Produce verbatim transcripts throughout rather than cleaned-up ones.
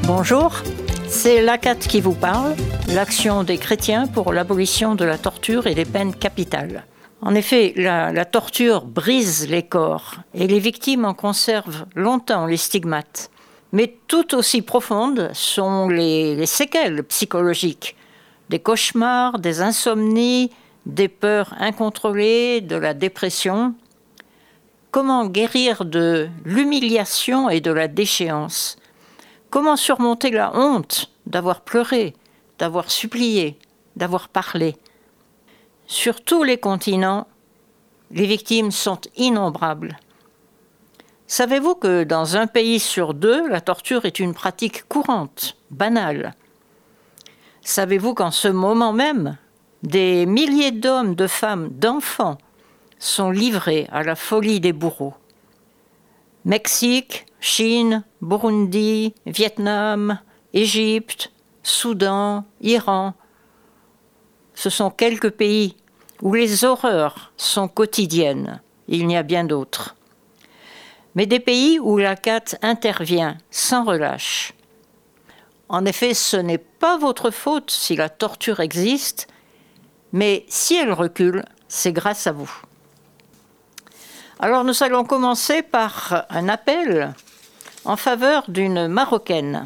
Bonjour, c'est l'A C A T qui vous parle, l'action des chrétiens pour l'abolition de la torture et des peines capitales. En effet, la, la torture brise les corps et les victimes en conservent longtemps les stigmates. Mais tout aussi profondes sont les, les séquelles psychologiques, des cauchemars, des insomnies, des peurs incontrôlées, de la dépression. Comment guérir de l'humiliation et de la déchéance ? Comment surmonter la honte d'avoir pleuré, d'avoir supplié, d'avoir parlé ? Sur tous les continents, les victimes sont innombrables. Savez-vous que dans un pays sur deux, la torture est une pratique courante, banale ? Savez-vous qu'en ce moment même, des milliers d'hommes, de femmes, d'enfants sont livrés à la folie des bourreaux ? Mexique, Chine, Burundi, Vietnam, Égypte, Soudan, Iran. Ce sont quelques pays où les horreurs sont quotidiennes. Il y a bien d'autres. Mais des pays où l'A C A T intervient sans relâche. En effet, ce n'est pas votre faute si la torture existe, mais si elle recule, c'est grâce à vous. Alors nous allons commencer par un appel en faveur d'une Marocaine,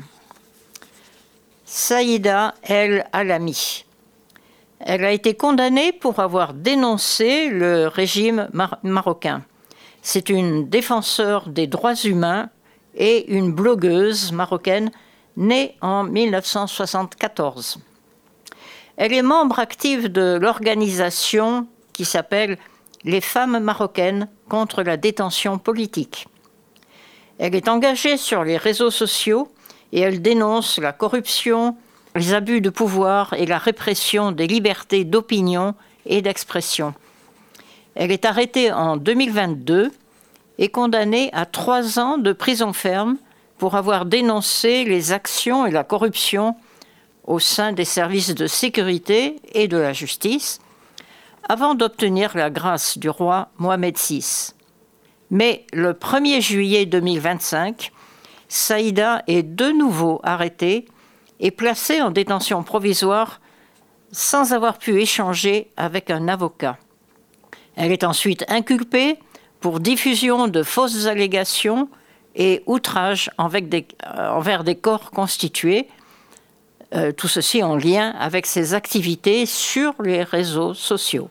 Saïda El Alami. Elle a été condamnée pour avoir dénoncé le régime mar- marocain. C'est une défenseure des droits humains et une blogueuse marocaine née en mille neuf cent soixante-quatorze. Elle est membre active de l'organisation qui s'appelle Les femmes marocaines contre la détention politique. Elle est engagée sur les réseaux sociaux et elle dénonce la corruption, les abus de pouvoir et la répression des libertés d'opinion et d'expression. Elle est arrêtée en deux mille vingt-deux et condamnée à trois ans de prison ferme pour avoir dénoncé les actions et la corruption au sein des services de sécurité et de la justice, avant d'obtenir la grâce du roi Mohamed six. Mais le premier juillet deux mille vingt-cinq, Saïda est de nouveau arrêtée et placée en détention provisoire sans avoir pu échanger avec un avocat. Elle est ensuite inculpée pour diffusion de fausses allégations et outrage envers des, euh, envers des corps constitués, euh, tout ceci en lien avec ses activités sur les réseaux sociaux.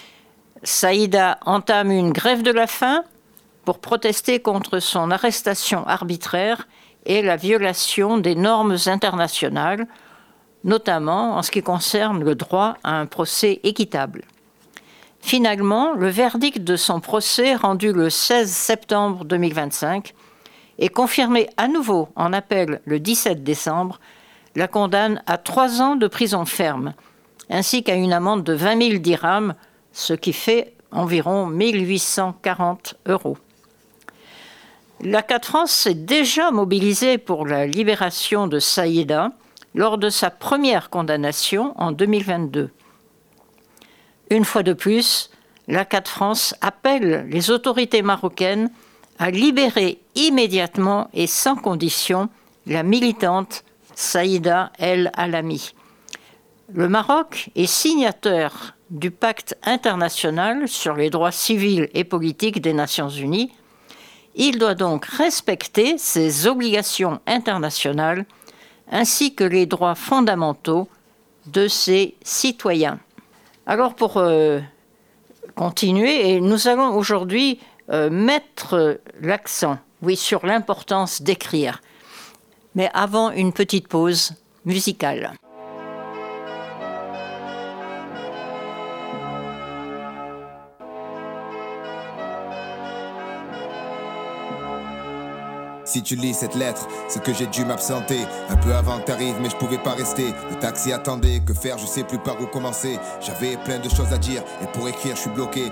Saïda entame une grève de la faim pour protester contre son arrestation arbitraire et la violation des normes internationales, notamment en ce qui concerne le droit à un procès équitable. Finalement, le verdict de son procès, rendu le seize septembre deux mille vingt-cinq, et confirmé à nouveau en appel le dix-sept décembre, la condamne à trois ans de prison ferme, ainsi qu'à une amende de vingt mille dirhams, ce qui fait environ mille huit cent quarante euros. L'A C A T France s'est déjà mobilisée pour la libération de Saïda lors de sa première condamnation en deux mille vingt-deux. Une fois de plus, l'A C A T France appelle les autorités marocaines à libérer immédiatement et sans condition la militante Saïda El Alami. Le Maroc est signataire du pacte international sur les droits civils et politiques des Nations Unies. Il doit donc respecter ses obligations internationales ainsi que les droits fondamentaux de ses citoyens. Alors pour euh, continuer, et nous allons aujourd'hui euh, mettre l'accent, oui, sur l'importance d'écrire, mais avant une petite pause musicale. Si tu lis cette lettre, c'est que j'ai dû m'absenter un peu avant que t'arrives, mais je pouvais pas rester. Le taxi attendait, que faire, je sais plus par où commencer. J'avais plein de choses à dire, et pour écrire je suis bloqué.